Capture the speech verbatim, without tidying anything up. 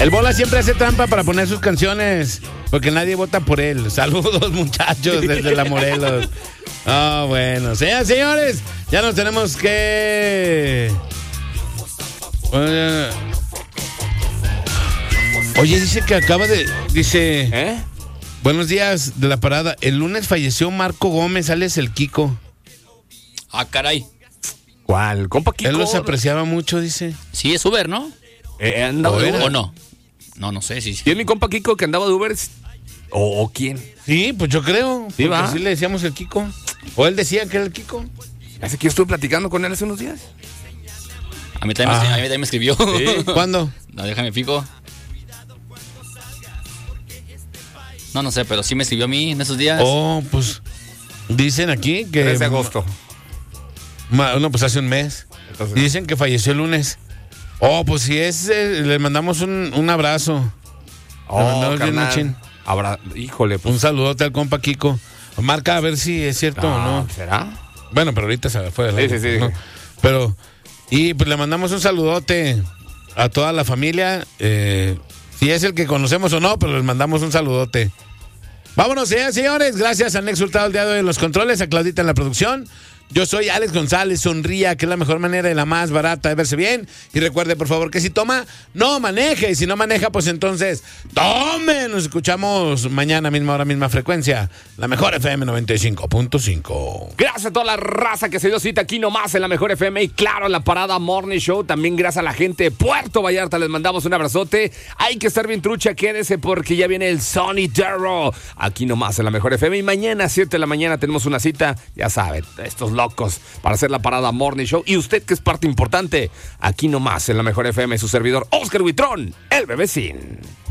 El Bola siempre hace trampa para poner sus canciones, porque nadie vota por él. Saludos, muchachos, desde la Morelos. Ah, oh, bueno. Señoras, señores, ya nos tenemos que... Oye, dice que acaba de... Dice... ¿Eh? Buenos días de la parada. El lunes falleció Marco Gómez, alias el Kiko. Ah, caray. ¿Cuál? Compa Kiko. Él los apreciaba mucho, dice. Sí, es Uber, ¿no? Eh, andaba ¿O, de era, Uber. ¿O no? No, no sé. Sí, sí. ¿Y es mi compa Kiko que andaba de Uber? ¿O, o quién? Sí, pues yo creo. Sí, va. Sí le decíamos el Kiko. O él decía que era el Kiko. Hace que yo estuve platicando con él hace unos días. A mí también, Ah. me, a mí también me escribió. Sí. ¿Cuándo? No, déjame pico. No, no sé, pero sí me escribió a mí en esos días. Oh, pues dicen aquí que... tres de agosto. Ma- no, pues hace un mes. Entonces, Dicen que falleció el lunes. Oh, pues si es, eh, le mandamos un, un abrazo. oh, Le mandamos bien carnal. machín. Abra... Híjole, pues. Un saludote al compa Kiko. Marca a ver si es cierto o no. ¿Será? Bueno, pero ahorita se fue. Sí, sí, sí. ¿no? Pero, y pues le mandamos un saludote a toda la familia. Eh, si es el que conocemos o no, pero les mandamos un saludote. Vámonos, señores, señores. Gracias a Nex Hurtado, el día de hoy en los controles, a Claudita en la producción. Yo soy Alex González. Sonría, que es la mejor manera y la más barata de verse bien. Y recuerde, por favor, que si toma, no maneje. Y si no maneja, pues entonces, tome. Nos escuchamos mañana, misma hora, misma frecuencia. La mejor F M noventa y cinco punto cinco. Gracias a toda la raza que se dio cita aquí nomás en la mejor F M y claro, en la Parada Morning Show. También gracias a la gente de Puerto Vallarta. Les mandamos un abrazote. Hay que estar bien trucha, quédese porque ya viene el Sonny Darrow. Aquí nomás en la mejor F M. Y mañana a siete de la mañana tenemos una cita. Ya saben, estos locos para hacer la Parada Morning Show. Y usted que es parte importante, aquí nomás en la mejor F M, su servidor Oscar Huitrón, el bebecín.